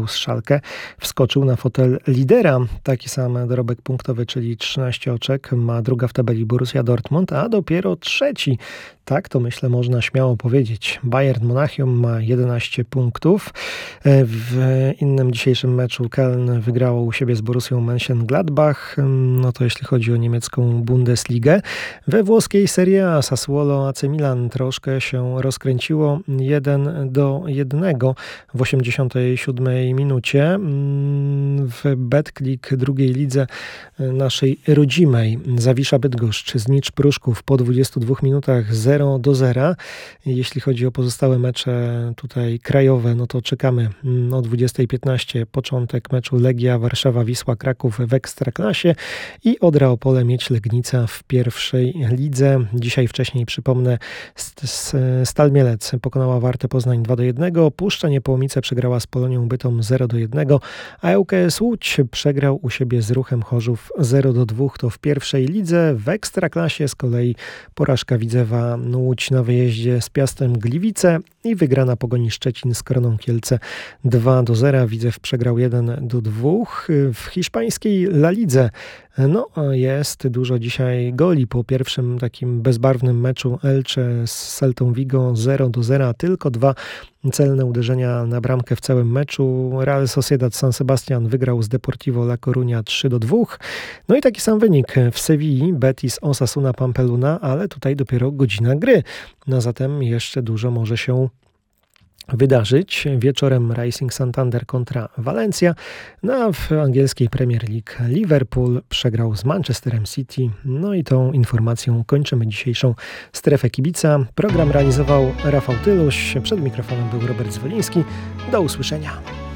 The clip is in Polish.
z Schalke wskoczył na fotel lidera. Taki sam dorobek punktowy, czyli 13 oczek, ma druga w tabeli Borussia Dortmund, a dopiero trzeci. Tak, to myślę można śmiało powiedzieć. Bayern Monachium ma 11 punktów. W innym dzisiejszym meczu Köln wygrało u siebie z Borussią Mönchengladbach. No to jeśli chodzi o niemiecką Bundesligę. We włoskiej Serie A Sassuolo AC Milan troszkę się rozkręciło 1-1 w 87 minucie. W Betclic drugiej lidze naszej rodzimej Zawisza Bydgoszcz z Nicz Pruszków po 22 minutach 0-0. Jeśli chodzi o pozostałe mecze tutaj krajowe, no to czekamy o 20:15 początek meczu Legia Warszawa Wisła Kraków w Ekstraklasie i Odra Opole Miedź Legnica w pierwszej lidze. Dzisiaj wcześniej przypomnę, Stal Mielec pokonała Wartę Poznań 2-1, Puszcza Niepołomice przegrała z Polonią Bytom 0-1, a ŁKS Łódź przegrał u siebie z Ruchem Chorzów 0-2. To w pierwszej lidze. W Ekstraklasie z kolei porażka Widzewa Łódź na wyjeździe z Piastem Gliwice i wygrana Pogoni Szczecin z Koroną Kielce 2-0. Widzew przegrał 1-2. W hiszpańskiej La Lidze no, jest dużo dzisiaj goli po pierwszym takim bezbarwnym meczu Elche z Celtą Vigo 0-0. Tylko 2 celne uderzenia na bramkę w całym meczu. Real Sociedad San Sebastian wygrał z Deportivo La Coruña 3-2. No i taki sam wynik w Sewilli, Betis Osasuna Pampeluna, ale tutaj dopiero godzina gry. No zatem jeszcze dużo może się wydarzyć. Wieczorem Racing Santander kontra Valencia. No a w angielskiej Premier League Liverpool przegrał z Manchesterem City. No i tą informacją kończymy dzisiejszą Strefę Kibica. Program realizował Rafał Tyluś. Przed mikrofonem był Robert Zwoliński. Do usłyszenia.